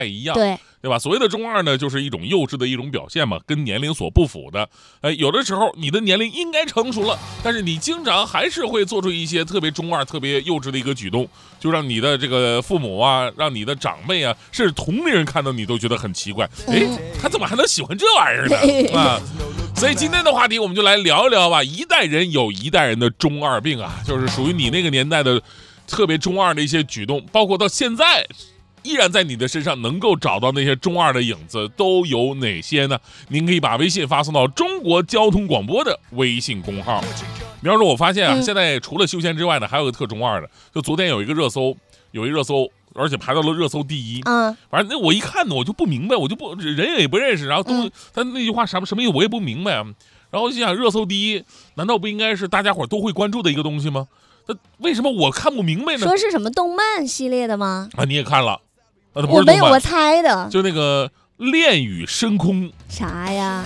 太一样， 对吧？所谓的中二呢，就是一种幼稚的一种表现嘛，跟年龄所不符的。有的时候你的年龄应该成熟了，但是你经常还是会做出一些特别中二、特别幼稚的一个举动，就让你的这个父母啊，让你的长辈啊，甚至同龄人看到你都觉得很奇怪。他怎么还能喜欢这玩意儿呢？啊！所以今天的话题我们就来聊一聊吧，一代人有一代人的中二病啊，就是属于你那个年代的特别中二的一些举动，包括到现在依然在你的身上能够找到那些中二的影子都有哪些呢？您可以把微信发送到中国交通广播的微信公号。比方说我发现啊，现在除了修仙之外呢，还有个特中二的，就昨天有一热搜，而且排到了热搜第一。反正那我一看呢，我就不明白，我就不人也不认识，然后他那句话什么意思我也不明白啊。然后就想热搜第一，难道不应该是大家伙都会关注的一个东西吗？那为什么我看不明白呢？ 说是什么动漫系列的吗？ 啊，你也看了？ 我没有，我猜的。 就那个恋与深空。 啥呀？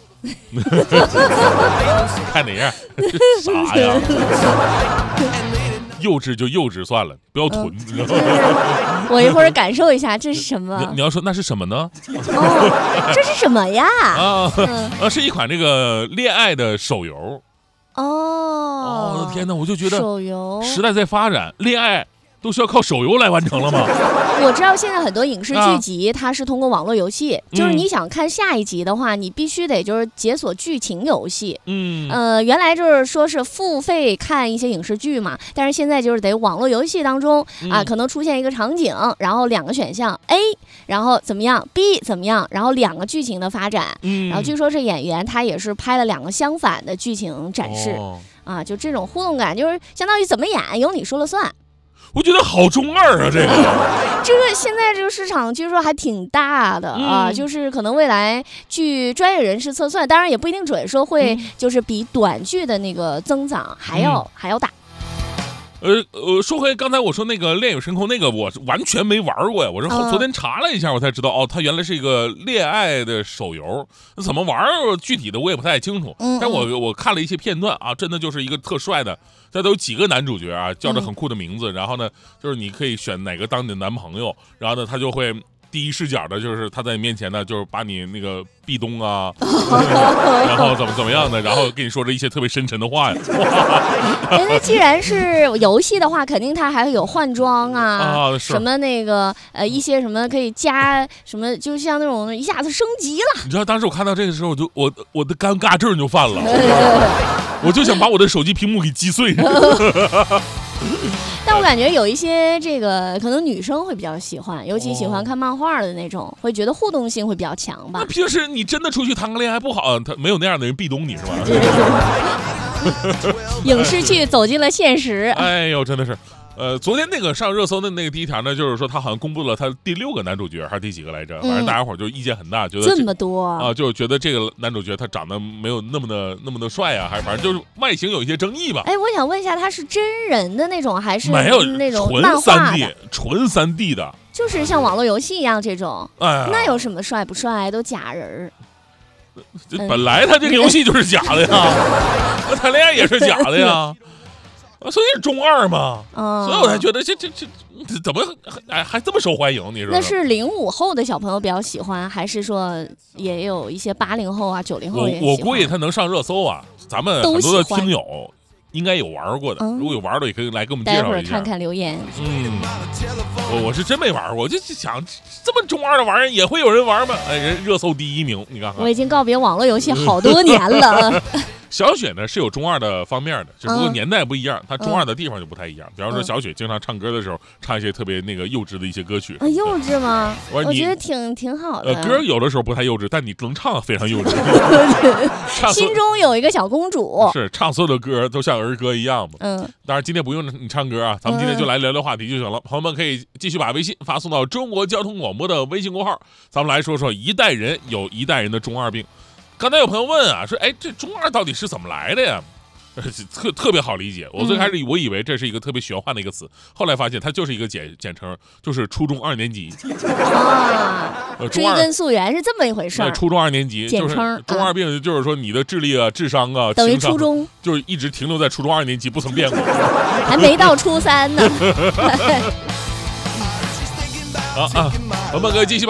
看哪样？啥呀？幼稚就幼稚算了，不要囤。 我一会儿感受一下这是什么。 你要说那是什么呢？ 这是什么呀？ 是一款这个恋爱的手游。 我的天哪！我就觉得手游时代在发展，恋爱都需要靠手游来完成了吗？ 我知道现在很多影视剧集它是通过网络游戏，就是你想看下一集的话，你必须得就是解锁剧情游戏。原来就是说是付费看一些影视剧嘛，但是现在就是得网络游戏当中可能出现一个场景，然后两个选项 A， 然后怎么样 B 怎么样，然后两个剧情的发展。然后据说是演员他也是拍了两个相反的剧情展示。就这种互动感，就是相当于怎么演由你说了算。 我觉得好中二啊，这个现在这个市场据说还挺大的就是可能未来据专业人士测算，当然也不一定准，说会就是比短剧的那个增长还要大。 说回刚才我说那个恋与深空那个，我完全没玩过呀。我是昨天查了一下，我才知道它原来是一个恋爱的手游。怎么玩具体的我也不太清楚，但我看了一些片段啊，真的就是一个特帅的，这都有几个男主角啊，叫着很酷的名字。然后呢，就是你可以选哪个当你的男朋友，然后呢，他就会第一视角的，就是他在你面前呢，就是把你那个壁咚啊，然后怎么样的，然后跟你说着一些特别深沉的话呀。 那既然是游戏的话，肯定它还会有换装什么那个一些什么可以加什么，就像那种一下子升级了。 你知道当时我看到这个时候，我的尴尬症就犯了，我就想把我的手机屏幕给击碎。 但我感觉有一些这个可能女生会比较喜欢，尤其喜欢看漫画的那种，会觉得互动性会比较强吧。 那平时你真的出去谈个恋爱不好，他没有那样的人壁咚你是吧？ 影视剧走进了现实。 哎呦，真的是。昨天那个上热搜的那个第一条呢，就是说他好像公布了他第6个男主角还是第几个来着，反正大家伙就意见很大，觉得这么多就觉得这个男主角他长得没有那么的帅啊，还是反正就是外形有一些争议吧。 我想问一下，他是真人的那种还是没有那种漫画的？ 纯3D 的， 就是像网络游戏一样这种。那有什么帅不帅？都假人。 本来他这个游戏就是假的呀，谈恋爱也是假的呀。所以是中二嘛，所以我才觉得这怎么还这么受欢迎？你说那是05后的小朋友比较喜欢，还是说也有一些80后啊、90后也喜欢？ 我估计他能上热搜啊，咱们很多的听友应该有玩过的，如果有玩的也可以来给我们介绍一下。 待会儿看看留言。 我是真没玩过，我就想这么中二的玩意儿也会有人玩吗？人热搜第1名，你看看。 我已经告别网络游戏好多年了。 小雪呢是有中二的方面的，只不过年代不一样，她中二的地方就不太一样。比方说小雪经常唱歌的时候，唱一些特别那个幼稚的一些歌曲。 幼稚吗？我觉得挺好的。 歌有的时候不太幼稚，但你能唱非常幼稚。 心中有一个小公主。 是唱所有的歌都像儿歌一样嘛。当然今天不用你唱歌啊，咱们今天就来聊聊话题就行了。朋友们可以继续把微信发送到中国交通广播的微信公号，咱们来说说一代人有一代人的中二病。刚才有朋友问啊，说这中二到底是怎么来的呀？特别好理解。我最开始我以为这是一个特别玄幻的一个词，后来发现它就是一个简称，就是初中2年级。 追根溯源是这么一回事儿。 初中2年级简称。 中二病就是说你的智力啊、智商啊， 等于初中， 就是一直停留在初中2年级，不曾变过， 还没到初3呢。 啊，我们继续吧。